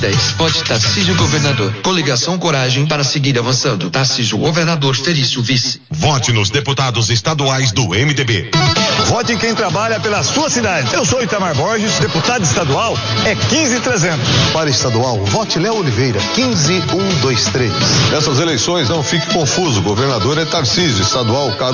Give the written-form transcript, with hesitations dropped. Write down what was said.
10. Vote Tarcísio Governador. Coligação Coragem para seguir avançando. Tarcísio Governador, Felício Vice. Vote nos deputados estaduais do MDB. Vote em quem trabalha pela sua cidade. Eu sou Itamar Borges, deputado estadual é 15300. Para estadual, vote Léo Oliveira, 15123. Nessas eleições, não fique confuso. O governador é Tarcísio, estadual